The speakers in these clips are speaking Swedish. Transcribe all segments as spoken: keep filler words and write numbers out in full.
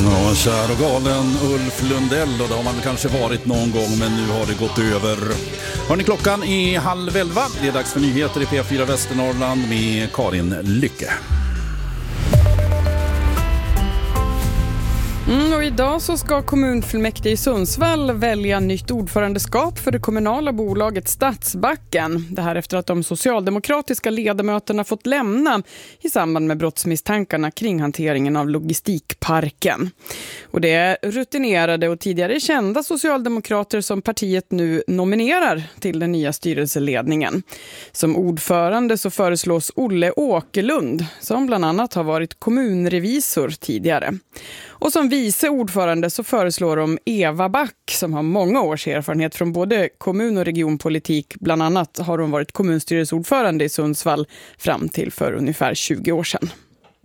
Ja, kär och galen Ulf Lundell, och det har man kanske varit någon gång, men nu har det gått över. Hörrni, klockan är halv elva. Det är dags för nyheter i P fyra Västernorrland med Karin Lycke. Mm, och idag så ska kommunfullmäktige i Sundsvall välja nytt ordförandeskap för det kommunala bolaget Stadsbacken. Det här efter att de socialdemokratiska ledamöterna fått lämna i samband med brottsmisstankarna kring hanteringen av logistikparken. Och det är rutinerade och tidigare kända socialdemokrater som partiet nu nominerar till den nya styrelseledningen. Som ordförande så föreslås Olle Åkerlund, som bland annat har varit kommunrevisor tidigare. Och som vice ordförande så föreslår de Eva Back, som har många års erfarenhet från både kommun- och regionpolitik. Bland annat har hon varit kommunstyrelseordförande i Sundsvall fram till för ungefär tjugo år sedan.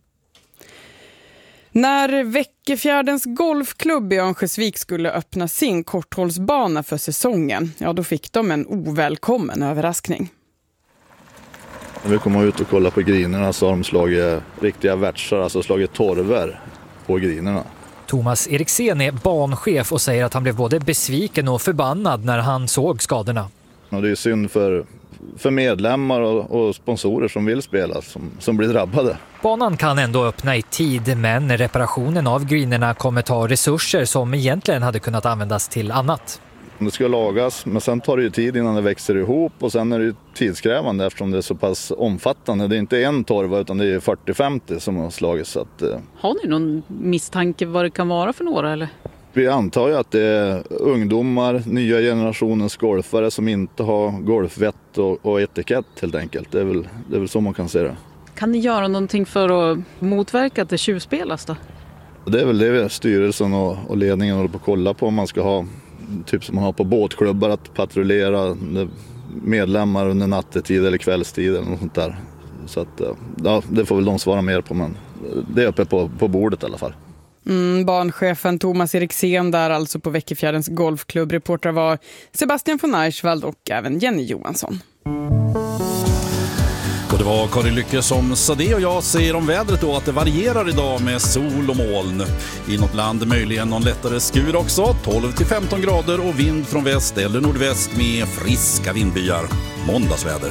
När Veckefjärdens golfklubb i Örnsköldsvik skulle öppna sin korthållsbana för säsongen, ja då fick de en ovälkommen överraskning. När vi kom ut och kollade på grinerna så har de slagit riktiga värtsar, alltså slagit torver på grinerna. Thomas Eriksen är banchef och säger att han blev både besviken och förbannad när han såg skadorna. Och det är synd för, för medlemmar och, och sponsorer som vill spela som, som blir drabbade. Banan kan ändå öppna i tid, men reparationen av grinerna kommer ta resurser som egentligen hade kunnat användas till annat. Det ska lagas, men sen tar det ju tid innan det växer ihop, och sen är det ju tidskrävande eftersom det är så pass omfattande. Det är inte en torva utan det är fyrtio till femtio som har slagits. Så att, eh... Har ni någon misstanke vad det kan vara för några eller? Vi antar ju att det är ungdomar, nya generationens golfare som inte har golfvett och, och etikett helt enkelt. Det är, väl, det är väl så man kan se det. Kan ni göra någonting för att motverka att det tjuvspelas då? Det är väl det styrelsen och, och ledningen håller på att kolla på, om man ska ha typ som man har på båtklubbar, att patrullera medlemmar under nattetid eller kvällstid eller något sånt där. Så att, ja, det får väl de svara mer på, men det är uppe på, på bordet i alla fall. Mm, banchefen Thomas Eriksen där alltså på Veckefjärdens golfklubb. Reporter var Sebastian von Eichwald och även Jenny Johansson. Och det var Karin Lycke som sa det, och jag säger om vädret då att det varierar idag med sol och moln. I något land möjligen någon lättare skur också, tolv till femton grader och vind från väst eller nordväst med friska vindbyar. Måndagsväder.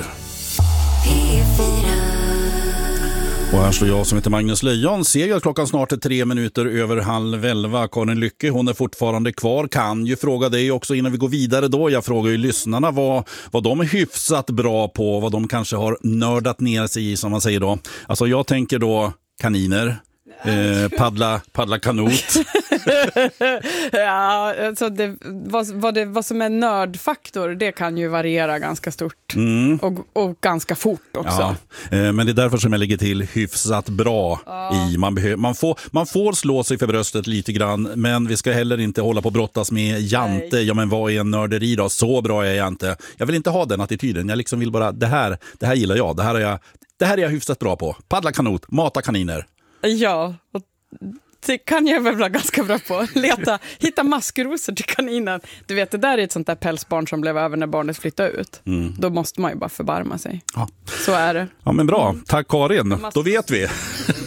Och här står jag som heter Magnus Lejon. Ser jag klockan snart är tre minuter över halv elva. Karin Lycke, hon är fortfarande kvar. Kan ju fråga dig också innan vi går vidare då. Jag frågar ju lyssnarna vad, vad de är hyfsat bra på. Vad de kanske har nördat ner sig i, som man säger då. Alltså jag tänker då kaniner. Eh, paddla, paddla kanot. Ja, alltså det, vad, vad, det, vad som är nördfaktor, det kan ju variera ganska stort. Mm. och, och ganska fort också. Ja, eh, men det är därför som jag lägger till hyfsat bra ja. i. Man, behö- man, får, man får slå sig för bröstet lite grann, men vi ska heller inte hålla på brottas med jante. Nej. Ja, men vad är en nörderi då? Så bra är jag inte. Jag vill inte ha den attityden. Jag liksom vill bara, det här, det här gillar jag. Det här är jag, det här är jag hyfsat bra på. Paddla kanot, mata kaniner. Ja, och det kan jag väl vara ganska bra på. Leta, hitta maskrosor till kaninen. Du vet, det där är ett sånt där pälsbarn som blev över när barnet flyttade ut. Mm. Då måste man ju bara förbarma sig. Ja. Så är det. Ja, men bra. Tack Karin. Då vet vi.